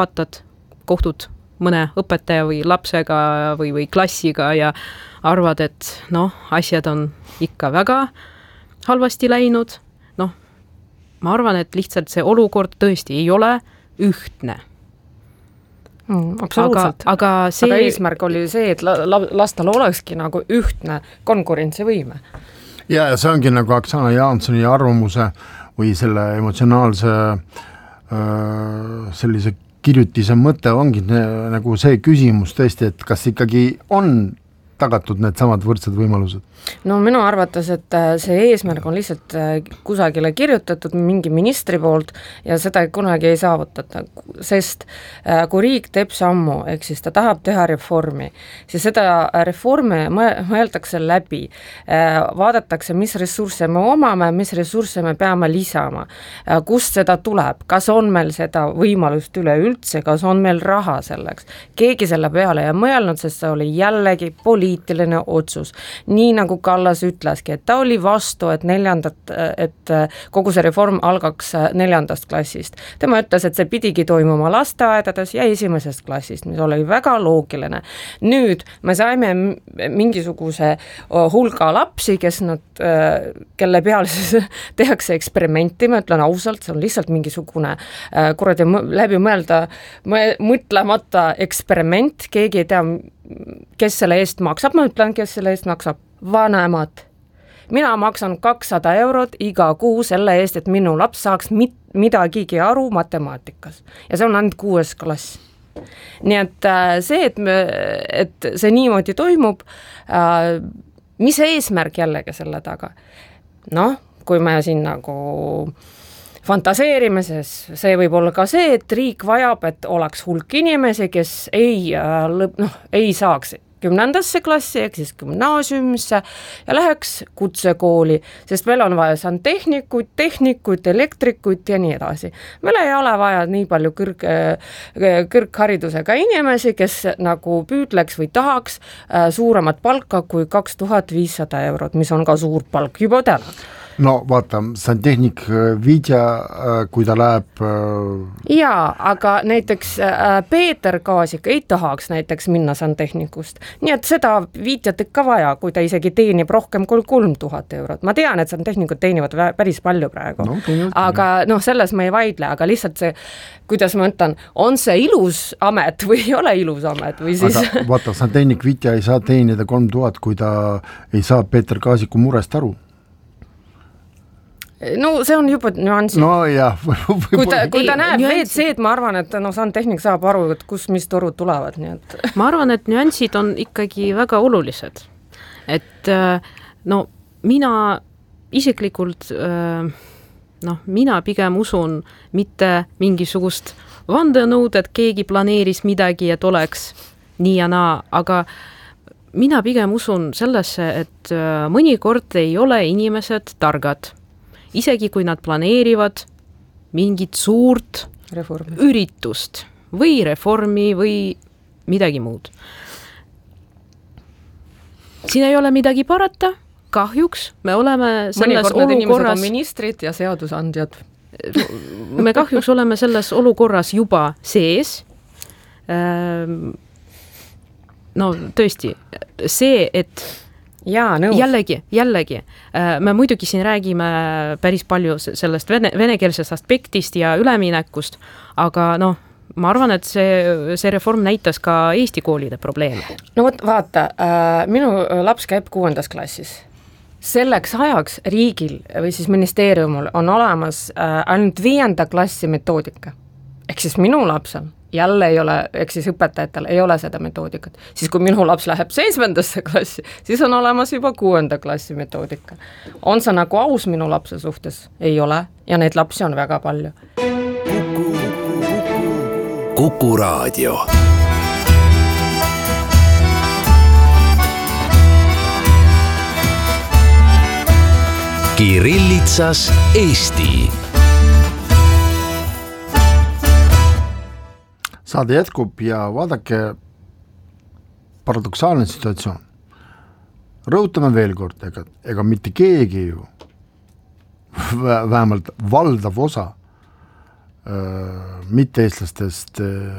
kohtud mõne õpetaja või lapsega või klassiga ja arvad, et asjad on ikka väga halvasti läinud. Ma arvan, et lihtsalt see olukord tõesti ei ole ühtne. Absoluutselt. Aga eesmärk oli see, et lastel olekski nagu ühtne konkurentsivõime. Ja see ongi nagu Oksana Jaansoni arvamuse või selle emotsionaalse sellise kirjutise mõte ongi nagu see küsimus tõesti, et kas ikkagi on tagatud need samad võrdsed võimalused? No minu arvates, et see eesmärk on lihtsalt kusagile kirjutatud mingi ministri poolt ja seda kunagi ei saavutata, sest kui riik teeb sammu, ehk siis ta tahab teha reformi, siis seda reformi mõeldakse läbi, vaadatakse, mis ressursse me omame, mis ressursse me peame lisama, kust seda tuleb, kas on meil seda võimalust üleüldse, kas on meil raha selleks. Keegi selle peale ei mõelnud, sest see oli jällegi poliitiline otsus. Nii nagu Kallas ütleski, et ta oli vastu, et kogu see reform algaks 4. klassist. Tema ütles, et see pidigi toimuma lasteaedades ja 1. klassist, mis oli väga loogiline. Nüüd me saime mingisuguse hulga lapsi, kelle peal siis tehakse eksperimenti, ma ütlen ausalt, see on lihtsalt mingisugune läbi mõtlemata eksperiment, keegi ei tea, kes selle eest maksab, ma ütlen, kes selle eest maksab, vanemad. Mina maksan 200 eurot iga kuu selle eest, et minu laps saaks midagigi aru matemaatikas. Ja see on ainult 6. klass. Nii et see, et see niimoodi toimub, mis eesmärk jällegi selle taga? Kui me siin nagu fantaseerime, see võib olla ka see, et riik vajab, et oleks hulk inimesi, kes ei saaks 10. klassi, ehk siis gümnaasiumisse ja läheks kutsekooli, sest meil on vaja tehnikuid, elektrikuid ja nii edasi. Meil ei ole vaja nii palju kõrgharidusega inimesi, kes nagu püüdleks või tahaks suuremat palka kui 2500 eurot, mis on ka suur palk juba täna. No vaata, santehnik Vitja, kui ta läheb... Jaa, aga näiteks Peeter Kaasik ei tahaks näiteks minna santehnikust. Nii et seda Vitjat ikka vaja, kui ta isegi teenib rohkem kui 3000 eurot. Ma tean, et santehnikud teenivad päris palju praegu. Aga selles ma ei vaidle, aga lihtsalt see, kuidas ma ütlen, on see ilus amet või ei ole ilus amet? Või siis... Aga vaata, santehnik Vitja ei saa teenida 3000, kui ta ei saa Peeter Kaasiku murest aru. No see on juba nüansi. No jah. Kui ta näeb WC-d, ma arvan, et santehnik saab aru, et mis torud tulevad. Nii et... Ma arvan, et nüansid on ikkagi väga olulised. Et mina isiklikult, mina pigem usun mitte mingisugust vandenõud, et keegi planeeris midagi, et oleks nii ja naa, aga mina pigem usun sellesse, et mõnikord ei ole inimesed targad. Isegi kui nad planeerivad mingit suurt üritust või reformi või midagi muud. Siin ei ole midagi parata, kahjuks me oleme selles olukorras... Inimesed on ministrid ja seadusandjad. Me kahjuks oleme selles olukorras juba sees. Tõesti, see, et jällegi, me muidugi siin räägime päris palju sellest venekeelsest aspektist ja üleminekust, aga ma arvan, et see reform näitas ka Eesti koolide probleeme. No vaata, minu laps käib 6. klassis. Selleks ajaks riigil või siis ministeeriumul on olemas ainult 5. klassi metoodika. Ehk siis minu lapsel jälle ei ole, ehk siis õpetajatel ei ole seda metoodikat. Siis kui minu laps läheb 7. klassi, siis on olemas juba 6. klassi metoodika. On see nagu aus minu lapse suhtes? Ei ole. Ja neid lapsi on väga palju. Kuku Raadio. Kirillitsas Eesti. Saade jätkub ja vaadake paradoksaalne situatsioon. Rõhutame veel kord, ega mitte keegi ju, vähemalt valdav osa mitte-eestlastest